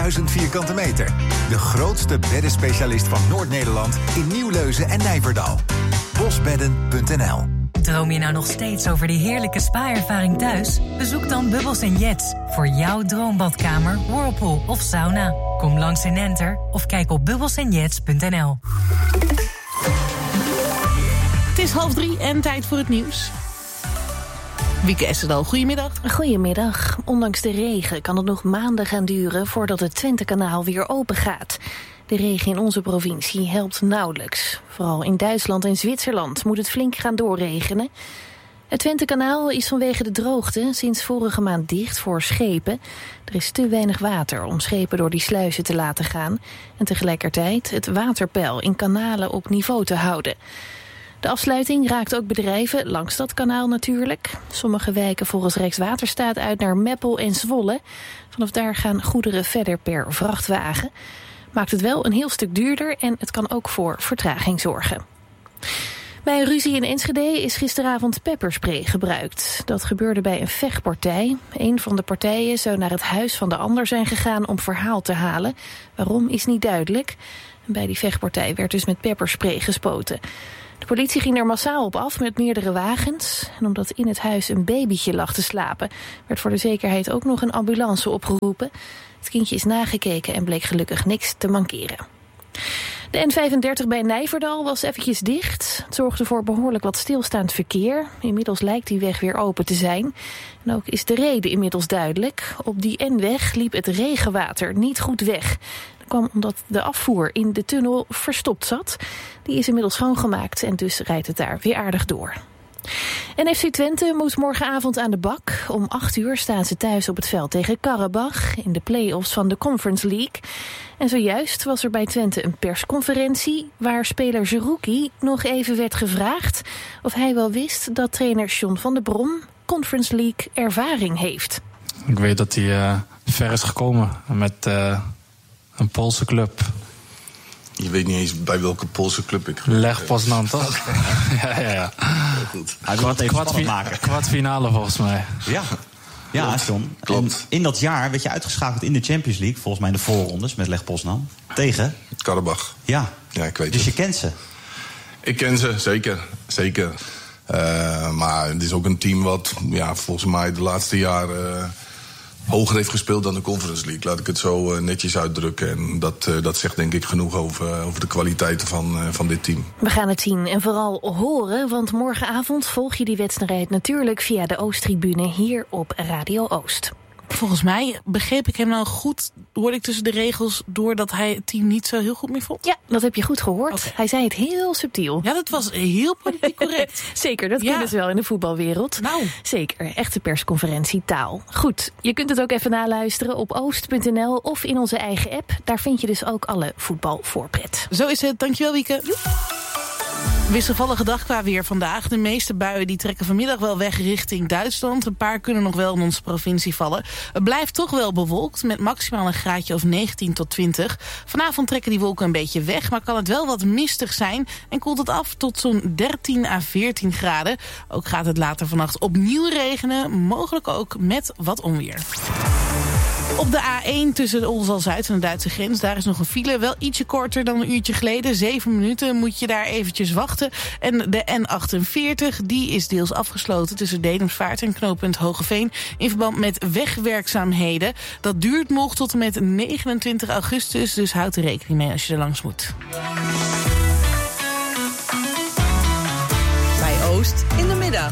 1000 vierkante meter. De grootste beddenspecialist van Noord-Nederland in Nieuwleuzen en Nijverdal. Bosbedden.nl. Droom je nou nog steeds over die heerlijke spa-ervaring thuis? Bezoek dan Bubbles & Jets voor jouw droombadkamer, whirlpool of sauna. Kom langs in Enter of kijk op bubbelsandjets.nl. Het is 2:30 en tijd voor het nieuws. Wieke Essedal, goedemiddag. Goedemiddag. Ondanks de regen kan het nog maanden gaan duren voordat het Twentekanaal weer open gaat. De regen in onze provincie helpt nauwelijks. Vooral in Duitsland en Zwitserland moet het flink gaan doorregenen. Het Twentekanaal is vanwege de droogte sinds vorige maand dicht voor schepen. Er is te weinig water om schepen door die sluizen te laten gaan en tegelijkertijd het waterpeil in kanalen op niveau te houden. De afsluiting raakt ook bedrijven langs dat kanaal natuurlijk. Sommige wijken volgens Rijkswaterstaat uit naar Meppel en Zwolle. Vanaf daar gaan goederen verder per vrachtwagen. Maakt het wel een heel stuk duurder en het kan ook voor vertraging zorgen. Bij een ruzie in Enschede is gisteravond pepperspray gebruikt. Dat gebeurde bij een vechtpartij. Een van de partijen zou naar het huis van de ander zijn gegaan om verhaal te halen. Waarom is niet duidelijk. Bij die vechtpartij werd dus met pepperspray gespoten. De politie ging er massaal op af met meerdere wagens. En omdat in het huis een babytje lag te slapen, werd voor de zekerheid ook nog een ambulance opgeroepen. Het kindje is nagekeken en bleek gelukkig niks te mankeren. De N35 bij Nijverdal was eventjes dicht. Het zorgde voor behoorlijk wat stilstaand verkeer. Inmiddels lijkt die weg weer open te zijn. En ook is de reden inmiddels duidelijk. Op die N-weg liep het regenwater niet goed weg. Dat kwam omdat de afvoer in de tunnel verstopt zat. Die is inmiddels schoongemaakt en dus rijdt het daar weer aardig door. En FC Twente moet morgenavond aan de bak. Om 8:00 staan ze thuis op het veld tegen Karabach in de play-offs van de Conference League. En zojuist was er bij Twente een persconferentie waar speler Zerouki nog even werd gevraagd of hij wel wist dat trainer John van der Brom Conference League ervaring heeft. Ik weet dat hij ver is gekomen met een Poolse club. Je weet niet eens bij welke Poolse club ik Lech Poznan, toch? Ja. Heel goed. Hij wil het even spannend maken. Kwartfinale volgens mij. Ja, John. Klopt. In dat jaar werd je uitgeschakeld in de Champions League, volgens mij in de voorrondes met Lech Poznan. Tegen? Karabach. Ja, ik weet dus het. je kent ze? Ik ken ze, zeker. Maar het is ook een team wat volgens mij de laatste jaren hoger heeft gespeeld dan de Conference League. Laat ik het zo netjes uitdrukken. En dat zegt denk ik genoeg over de kwaliteiten van dit team. We gaan het zien en vooral horen, want morgenavond volg je die wedstrijd natuurlijk via de Oosttribune hier op Radio Oost. Volgens mij begreep ik hem nou goed, hoorde ik tussen de regels, doordat hij het team niet zo heel goed meer vond. Ja, dat heb je goed gehoord. Okay. Hij zei het heel subtiel. Ja, dat was heel politiek correct. Zeker, dat kennen ze wel in de voetbalwereld. Nou. Zeker, echte persconferentie taal. Goed, je kunt het ook even naluisteren op oost.nl of in onze eigen app. Daar vind je dus ook alle voetbalvoorpret. Zo is het, dankjewel Wieke. Wisselvallige dag qua weer vandaag. De meeste buien die trekken vanmiddag wel weg richting Duitsland. Een paar kunnen nog wel in onze provincie vallen. Het blijft toch wel bewolkt met maximaal een graadje of 19 tot 20. Vanavond trekken die wolken een beetje weg, maar kan het wel wat mistig zijn en koelt het af tot zo'n 13 à 14 graden. Ook gaat het later vannacht opnieuw regenen, mogelijk ook met wat onweer. Op de A1 tussen Oldenzaal-Zuid en de Duitse grens, daar is nog een file. Wel ietsje korter dan een uurtje geleden. 7 minuten moet je daar eventjes wachten. En de N48, die is deels afgesloten tussen Dedemsvaart en knooppunt Hogeveen in verband met wegwerkzaamheden. Dat duurt nog tot en met 29 augustus, dus houd er rekening mee als je er langs moet. Bij Oost in de middag.